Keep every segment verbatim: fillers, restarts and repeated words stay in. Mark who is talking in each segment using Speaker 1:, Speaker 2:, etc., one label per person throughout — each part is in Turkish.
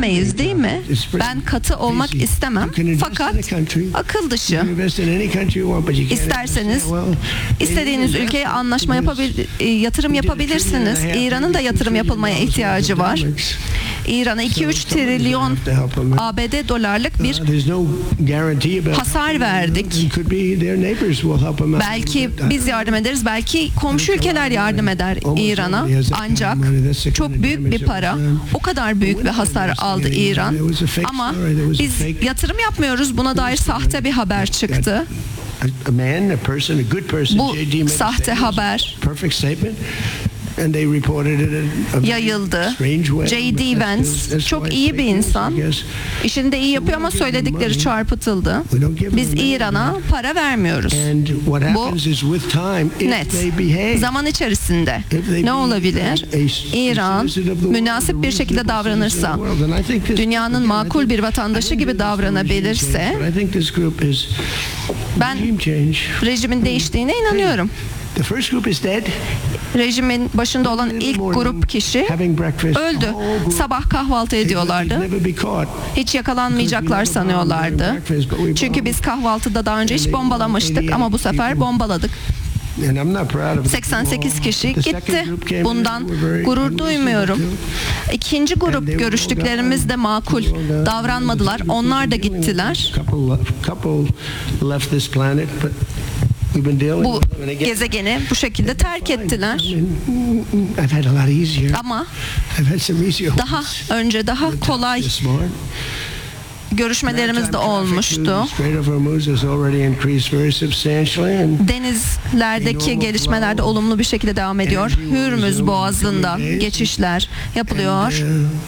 Speaker 1: diyemeyiz, değil mi? Ben katı olmak istemem fakat akıl dışı. İsterseniz istediğiniz ülkeye anlaşma yapabil, yatırım yapabilirsiniz. İran'ın da yatırım yapılmaya ihtiyacı var. İran'a iki üç trilyon A B D dolarlık bir hasar verdik. Belki biz yardım ederiz, belki komşu ülkeler yardım eder İran'a. Ancak çok büyük bir para, o kadar büyük bir hasar aldı İran. Ama biz yatırım yapmıyoruz. Buna dair sahte bir haber çıktı. Bu sahte haber yayıldı. J D Vance çok iyi bir insan. İşini de iyi yapıyor ama söyledikleri çarpıtıldı. Biz İran'a para vermiyoruz. Bu net. Zaman içerisinde ne olabilir? İran münasip bir şekilde davranırsa, dünyanın makul bir vatandaşı gibi davranabilirse, ben rejimin değiştiğine inanıyorum. Rejimin başında olan ilk grup kişi öldü. Sabah kahvaltı ediyorlardı. Hiç yakalanmayacaklar sanıyorlardı. Çünkü biz kahvaltıda daha önce hiç bombalamıştık ama bu sefer bombaladık. seksen sekiz kişi gitti. Bundan gurur duymuyorum. İkinci grup görüştüklerimiz de makul davranmadılar. Onlar da gittiler. Bu gezegeni bu şekilde terk ettiler. Ama daha önce daha kolay görüşmelerimiz de olmuştu. Denizlerdeki gelişmeler de olumlu bir şekilde devam ediyor. Hürmüz Boğazı'nda geçişler yapılıyor.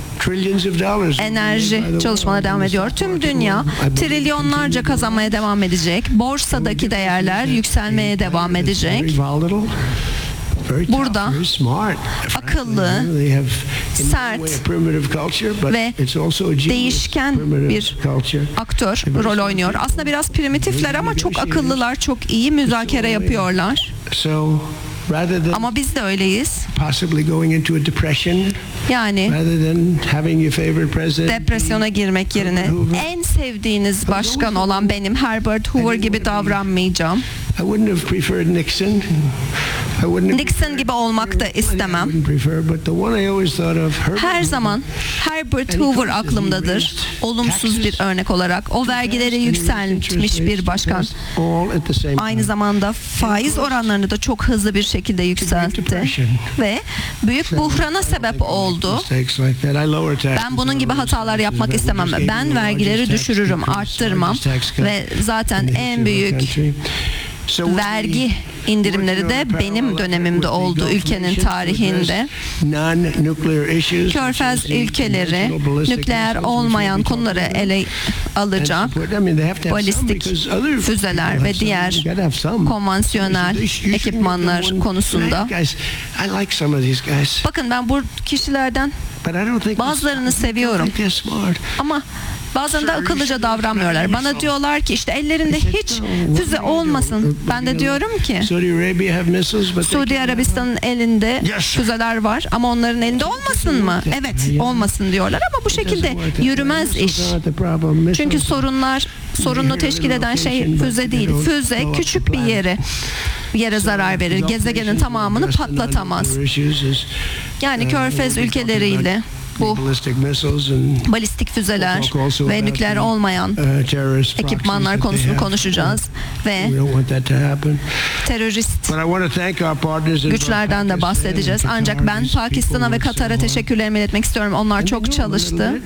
Speaker 1: Enerji çalışmaları devam ediyor. Tüm dünya trilyonlarca kazanmaya devam edecek. Borsadaki değerler yükselmeye devam edecek. Burada akıllı, sert ve değişken bir aktör rol oynuyor. Aslında biraz primitifler ama çok akıllılar, çok iyi müzakere yapıyorlar. Ama biz de öyleyiz. Yani depresyona girmek yerine en sevdiğiniz başkan olan benim, Herbert Hoover gibi davranmayacağım. Nixon gibi olmak da istemem. Her zaman Herbert Hoover aklımdadır. Olumsuz bir örnek olarak. O vergileri yükseltmiş bir başkan. Aynı zamanda faiz oranlarını da çok hızlı bir şekilde yükseltti. Ve büyük buhrana sebep oldu. Ben bunun gibi hatalar yapmak istemem. Ben vergileri düşürürüm, arttırmam. Ve zaten en büyük vergi indirimleri de benim dönemimde oldu ülkenin tarihinde. Körfez ülkeleri nükleer olmayan konuları ele alacak. Balistik füzeler ve diğer konvansiyonel ekipmanlar konusunda. Bakın ben bu kişilerden bazılarını seviyorum. Ama bazen de akıllıca davranmıyorlar. Bana diyorlar ki işte ellerinde hiç füze olmasın. Ben de diyorum ki Suudi Arabistan'ın elinde füzeler var ama onların elinde olmasın mı? Evet, olmasın diyorlar ama bu şekilde yürümez iş. Çünkü sorunlar, sorunu teşkil eden şey füze değil. Füze küçük bir yere yere zarar verir. Gezegenin tamamını patlatamaz. Yani Körfez ülkeleriyle bu balistik füzeler ve nükleer olmayan ekipmanlar konusunu konuşacağız ve terörist güçlerden de bahsedeceğiz. Ancak ben Pakistan'a ve Katar'a teşekkürlerimi iletmek istiyorum. Onlar çok çalıştı.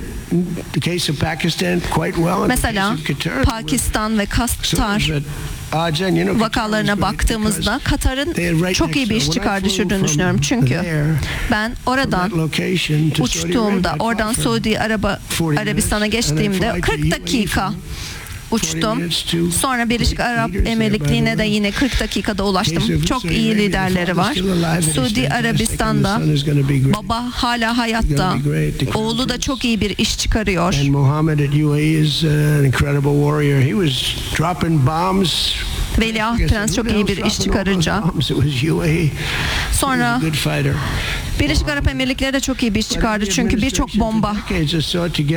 Speaker 1: Mesela Pakistan ve Katar vakalarına baktığımızda Katar'ın çok iyi bir iş çıkardığını düşünüyorum. Çünkü ben oradan uçtuğumda, oradan Suudi Araba, Arabistan'a geçtiğimde kırk dakika uçtum. Sonra Birleşik Arap Emirlikleri'ne de yine kırk dakikada ulaştım. Çok iyi liderleri var. Suudi Arabistan'da baba hala hayatta. Oğlu da çok iyi bir iş çıkarıyor. Veliaht Prens çok iyi bir iş çıkaracak. Sonra Birleşik Arap Emirlikleri de çok iyi bir iş çıkardı. Çünkü birçok bomba